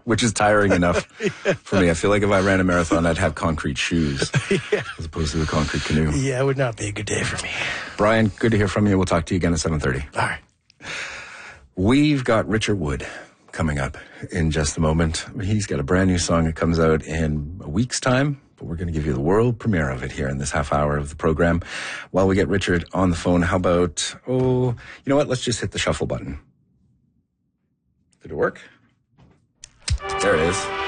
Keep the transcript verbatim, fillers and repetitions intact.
which is tiring enough for me. I feel like if I ran a marathon, I'd have concrete shoes yeah. as opposed to a concrete canoe. Yeah, it would not be a good day for me. Brian, good to hear from you. We'll talk to you again at seven thirty. All right. We've got Richard Wood coming up in just a moment. He's got a brand new song that comes out in a week's time, but we're going to give you the world premiere of it here in this half hour of the program. While we get Richard on the phone, how about, oh, you know what? Let's just hit the shuffle button. Did it work? There it is.